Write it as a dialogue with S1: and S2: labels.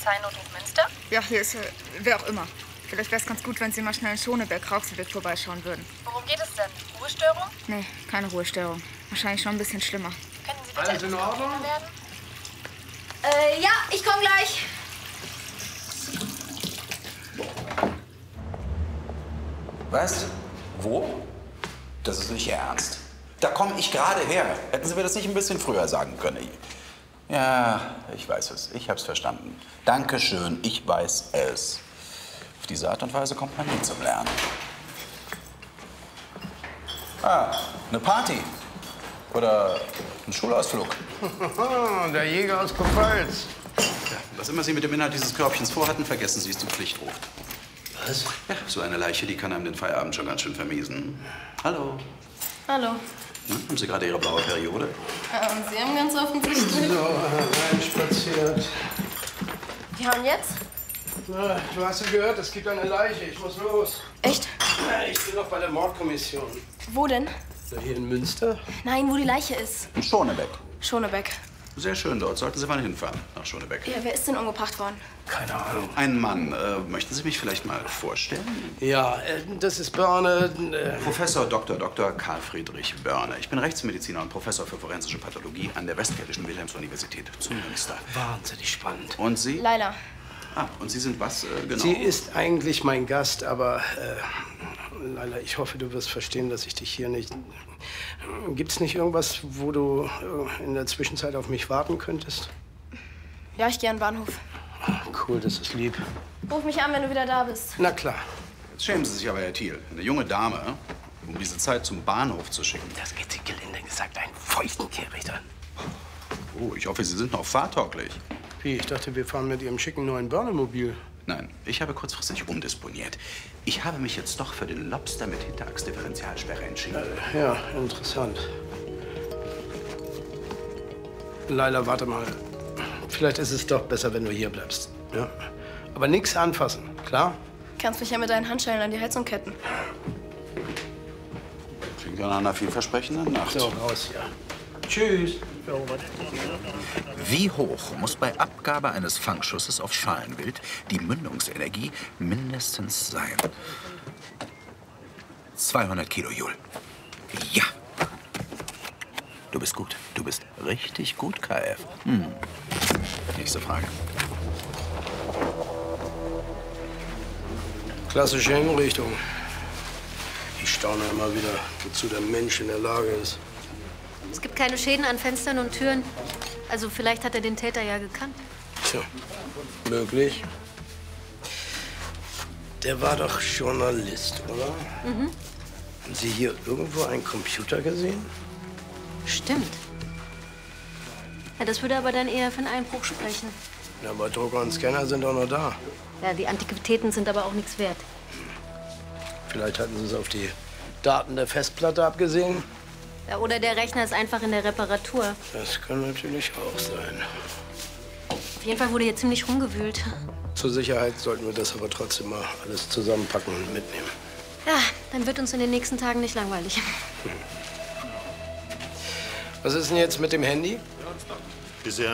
S1: Polizeinotruf Münster?
S2: Ja, hier ist wer auch immer. Vielleicht wäre es ganz gut, wenn Sie mal schnell in Schoneberg-Rauxelweg vorbeischauen würden.
S1: Worum geht es denn? Ruhestörung?
S2: Nee, keine Ruhestörung. Wahrscheinlich schon ein bisschen schlimmer.
S1: Können Sie bitte
S3: Alles in Ordnung?
S1: werden?
S4: Ja, ich komme gleich.
S5: Was? Wo? Das ist nicht Ihr Ernst. Da komme ich gerade her. Hätten Sie mir das nicht ein bisschen früher sagen können? Ja, ich weiß es. Ich hab's verstanden. Dankeschön, ich weiß es. Auf diese Art und Weise kommt man nie zum Lernen. Ah, eine Party. Oder ein Schulausflug.
S3: Der Jäger aus Kurpfalz.
S5: Ja, was immer Sie mit dem Inhalt dieses Körbchens vorhatten, vergessen Sie es zum Pflichtruf.
S3: Was?
S5: Ja, so eine Leiche, die kann einem den Feierabend schon ganz schön vermiesen. Hallo.
S4: Hallo.
S5: Haben Sie gerade Ihre blaue Periode?
S4: Und Sie haben ganz offensichtlich.
S3: So, reinspaziert.
S4: Ja, und jetzt?
S3: Na, du hast ja gehört, es gibt eine Leiche. Ich muss los.
S4: Echt?
S3: Ja, ich bin noch bei der Mordkommission.
S4: Wo denn?
S3: Na, hier in Münster?
S4: Nein, wo die Leiche ist.
S5: In Schonebeck.
S4: Schonebeck.
S5: Sehr schön dort. Sollten Sie mal hinfahren, nach Schonebeck.
S4: Ja, wer ist denn umgebracht worden?
S3: Keine Ahnung.
S5: Ein Mann. Möchten Sie mich vielleicht mal vorstellen?
S3: Ja, das ist Börne.
S5: Professor Dr. Karl Friedrich Börne. Ich bin Rechtsmediziner und Professor für forensische Pathologie an der Westfälischen Wilhelms-Universität zu Münster.
S3: Wahnsinnig spannend.
S5: Und Sie?
S4: Leila.
S5: Ah, und Sie sind was genau?
S3: Sie ist eigentlich mein Gast, aber Leila, ich hoffe, du wirst verstehen, dass ich dich hier nicht... Gibt's nicht irgendwas, wo du in der Zwischenzeit auf mich warten könntest?
S4: Ja, ich gehe an den Bahnhof.
S3: Cool, das ist lieb.
S4: Ruf mich an, wenn du wieder da bist.
S3: Na klar.
S5: Jetzt schämen Sie sich aber, Herr Thiel. Eine junge Dame, um diese Zeit zum Bahnhof zu schicken.
S3: Das geht sie gelinde gesagt einen feuchten Kehricht an.
S5: Oh, ich hoffe, Sie sind noch fahrtauglich.
S3: Wie? Ich dachte, wir fahren mit Ihrem schicken neuen Börnemobil.
S5: Nein, ich habe kurzfristig umdisponiert. Ich habe mich jetzt doch für den Lobster mit Hinterachsdifferentialsperre entschieden.
S3: Ja, interessant. Leila, warte mal. Vielleicht ist es doch besser, wenn du hier bleibst. Ja? Aber nichts anfassen, klar?
S4: Kannst mich ja mit deinen Handschellen an die Heizung ketten.
S5: Klingt ja nach einer vielversprechenden Nacht.
S3: So, raus, ja. Tschüss.
S6: Wie hoch muss bei Abgabe eines Fangschusses auf Schalenwild die Mündungsenergie mindestens sein? 200 Kilojoule. Ja. Du bist gut. Du bist richtig gut, KF. Nächste Frage.
S3: Klassische Hinrichtung. Ich staune immer wieder, wozu der Mensch in der Lage ist.
S7: Es gibt keine Schäden an Fenstern und Türen. Also vielleicht hat er den Täter ja gekannt.
S3: Tja, möglich. Der war doch Journalist, oder?
S7: Mhm.
S3: Haben Sie hier irgendwo einen Computer gesehen?
S7: Stimmt. Ja, das würde aber dann eher für einen Einbruch sprechen.
S3: Ja, aber Drucker und Scanner sind doch noch da.
S7: Ja, die Antiquitäten sind aber auch nichts wert.
S3: Vielleicht hatten Sie es auf die Daten der Festplatte abgesehen.
S7: Ja, oder der Rechner ist einfach in der Reparatur.
S3: Das kann natürlich auch sein.
S7: Auf jeden Fall wurde hier ziemlich rumgewühlt.
S3: Zur Sicherheit sollten wir das aber trotzdem mal alles zusammenpacken und mitnehmen.
S7: Ja, dann wird uns in den nächsten Tagen nicht langweilig.
S3: Was ist denn jetzt mit dem Handy?
S8: Bisher